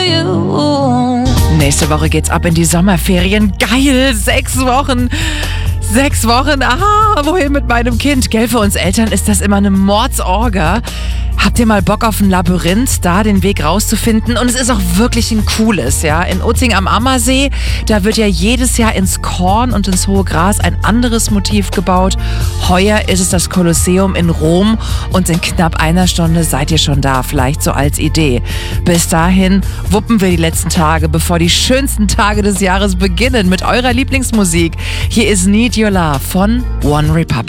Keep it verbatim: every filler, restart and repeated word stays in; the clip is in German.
Nächste Woche geht's ab in die Sommerferien. Geil, sechs Wochen. Sechs Wochen, ah, wohin mit meinem Kind? Gell, für uns Eltern ist das immer eine Mordsorga. Habt ihr mal Bock auf ein Labyrinth, da den Weg rauszufinden? Und es ist auch wirklich ein cooles, ja. In Utzing am Ammersee, da wird ja jedes Jahr ins Korn und ins hohe Gras ein anderes Motiv gebaut. Heuer ist es das Kolosseum in Rom und in knapp einer Stunde seid ihr schon da, vielleicht so als Idee. Bis dahin wuppen wir die letzten Tage, bevor die schönsten Tage des Jahres beginnen mit eurer Lieblingsmusik. Hier ist Need Your Love von One Republic.